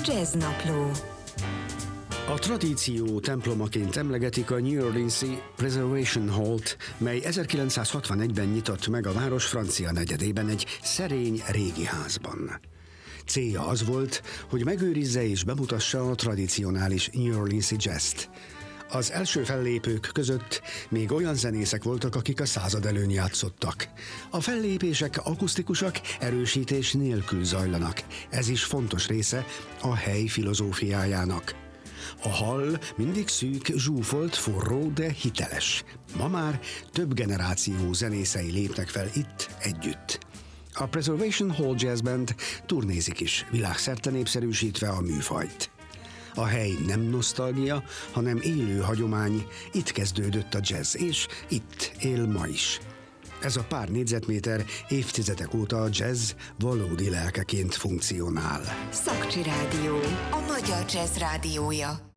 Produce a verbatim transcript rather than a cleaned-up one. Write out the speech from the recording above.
Jazz Napló. A tradíció templomaként emlegetik a New Orleans-i Preservation Hall-t, mely ezerkilencszázhatvanegyben nyitott meg a város francia negyedében egy szerény régi házban. Célja az volt, hogy megőrizze és bemutassa a tradicionális New Orleans-i jazzt. Az első fellépők között még olyan zenészek voltak, akik a század előn játszottak. A fellépések akusztikusak, erősítés nélkül zajlanak. Ez is fontos része a hely filozófiájának. A hall mindig szűk, zsúfolt, forró, de hiteles. Ma már több generáció zenészei lépnek fel itt együtt. A Preservation Hall Jazz Band turnézik is, világszerte népszerűsítve a műfajt. A hely nem nosztalgia, hanem élő hagyomány, itt kezdődött a jazz, és itt él ma is. Ez a pár négyzetméter évtizedek óta a jazz valódi lelkeként funkcionál. Szakcsi Rádió, a magyar jazz rádiója.